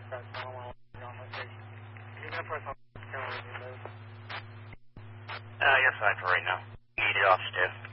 You're fine for right now. Need it off stiff.